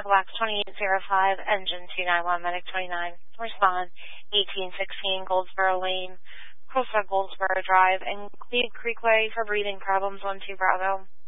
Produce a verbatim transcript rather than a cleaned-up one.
Wax twenty-eight oh five, Engine two nine one, Medic twenty-nine. Respond, eighteen sixteen Goldsboro Lane, Costa Goldsboro Drive, and Cleve Creekway for breathing problems, one two Bravo.